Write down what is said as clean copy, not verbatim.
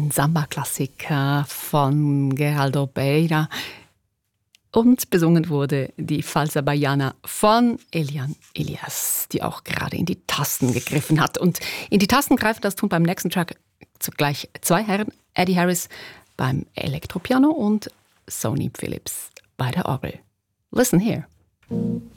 ein Samba-Klassiker von Geraldo Beira. Und besungen wurde die Falsa Baiana von Elian Elias, die auch gerade in die Tasten gegriffen hat. Und in die Tasten greifen, das tun beim nächsten Track zugleich zwei Herren, Eddie Harris beim Elektropiano und Sonny Phillips bei der Orgel. Listen here.